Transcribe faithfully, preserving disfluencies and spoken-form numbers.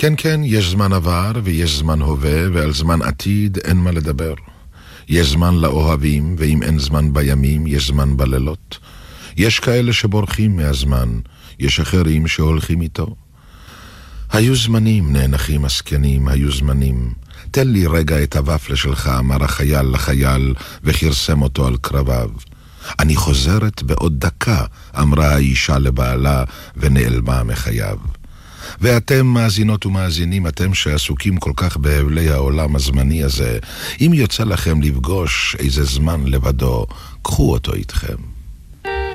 כן, כן, יש זמן עבר ויש זמן הווה, ועל זמן עתיד אין מה לדבר. יש זמן לאוהבים, ואם אין זמן בימים, יש זמן בלילות. יש כאלה שבורחים מהזמן, יש אחרים שהולכים איתו. היו זמנים, נאנחים עסקנים, היו זמנים. תן לי רגע את הוופלה שלך, אמר החייל לחייל, וחרסם אותו על קרביו. אני חוזרת בעוד דקה, אמרה האישה לבעלה, ונעלמה מחייו. ואתם מאזינות ומאזינים, אתם שעסוקים כל כך בהבלי העולם הזמני הזה, אם יוצא לכם לפגוש איזה זמן לבדו, קחו אותו איתכם.